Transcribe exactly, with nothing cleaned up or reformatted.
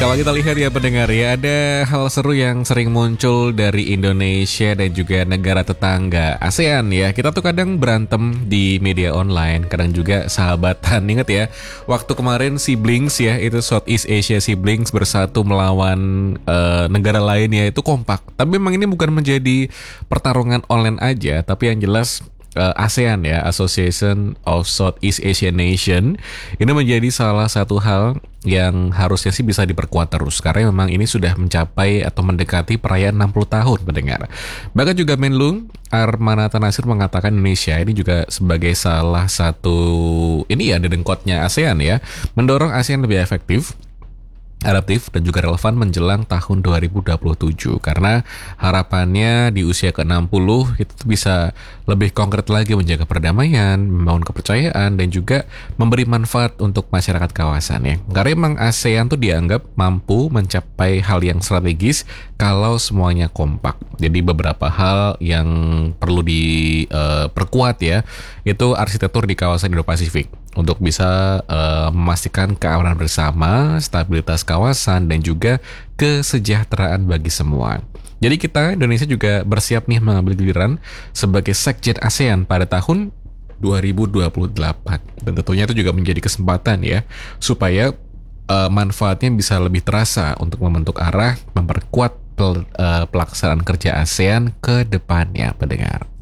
kalau kita lihat ya pendengar ya, ada hal seru yang sering muncul dari Indonesia dan juga negara tetangga ASEAN ya. Kita tuh kadang berantem di media online, kadang juga sahabatan. Ingat ya, waktu kemarin siblings ya, itu Southeast Asia siblings bersatu melawan uh, negara lain ya, itu kompak. Tapi memang ini bukan menjadi pertarungan online aja, tapi yang jelas Uh, ASEAN ya, Association of Southeast Asian Nation, ini menjadi salah satu hal yang harusnya sih bisa diperkuat terus, karena memang ini sudah mencapai atau mendekati perayaan enam puluh tahun pendengar. Bahkan juga Menlu Armanata Nasir mengatakan Indonesia ini juga sebagai salah satu ini ya dedengkotnya ASEAN ya, mendorong ASEAN lebih efektif, adaptif dan juga relevan menjelang tahun dua ribu dua puluh tujuh, karena harapannya di usia ke enam puluh itu bisa lebih konkret lagi menjaga perdamaian, membangun kepercayaan dan juga memberi manfaat untuk masyarakat kawasan ya. Karena memang ASEAN tuh dianggap mampu mencapai hal yang strategis kalau semuanya kompak. Jadi beberapa hal yang perlu diperkuat uh, ya, itu arsitektur di kawasan Indo-Pasifik untuk bisa uh, memastikan keamanan bersama, stabilitas kawasan, dan juga kesejahteraan bagi semua. Jadi kita Indonesia juga bersiap nih mengambil giliran sebagai Sekjen ASEAN pada tahun dua ribu dua puluh delapan. Dan tentunya itu juga menjadi kesempatan ya, supaya uh, manfaatnya bisa lebih terasa untuk membentuk arah memperkuat pel, uh, pelaksanaan kerja ASEAN ke depannya, pendengar.